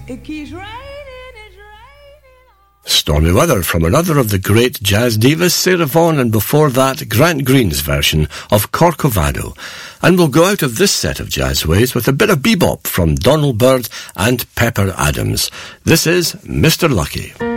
It keeps raining. Stormy Weather from another of the great jazz divas, Sarah Vaughan, and before that, Grant Green's version of Corcovado. And we'll go out of this set of jazzways with a bit of bebop from Donald Byrd and Pepper Adams. This is Mr. Lucky.